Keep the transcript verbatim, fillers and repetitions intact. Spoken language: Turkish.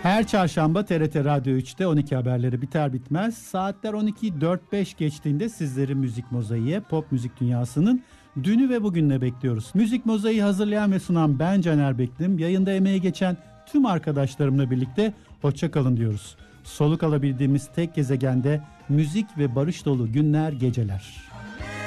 Her çarşamba T R T Radyo üçte on iki haberleri biter bitmez saatler on ikiyi dört beş geçtiğinde sizleri Müzik Mozaiğe, pop müzik dünyasının dünü ve bugünle bekliyoruz. Müzik Mozaiği hazırlayan ve sunan ben Caner Beklim. Yayında emeği geçen tüm arkadaşlarımla birlikte hoşça kalın diyoruz. Soluk alabildiğimiz tek gezegende müzik ve barış dolu günler, geceler.